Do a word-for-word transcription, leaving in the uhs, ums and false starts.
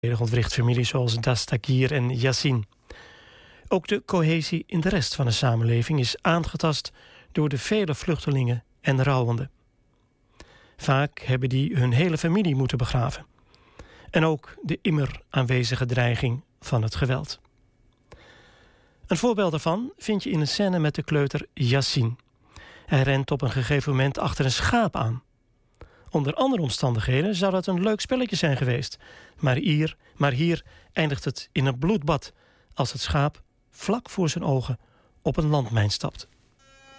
ontwricht families zoals Dastagir en Yassin. Ook de cohesie in de rest van de samenleving is aangetast door de vele vluchtelingen en rouwenden. Vaak hebben die hun hele familie moeten begraven. En ook de immer aanwezige dreiging van het geweld. Een voorbeeld daarvan vind je in een scène met de kleuter Yassin. Hij rent op een gegeven moment achter een schaap aan. Onder andere omstandigheden zou dat een leuk spelletje zijn geweest. Maar hier, maar hier eindigt het in een bloedbad als het schaap vlak voor zijn ogen op een landmijn stapt.